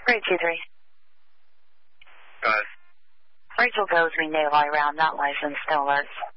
Great, 2-3. Go ahead. Rachel goes, we may lie around, not licensed, no alerts.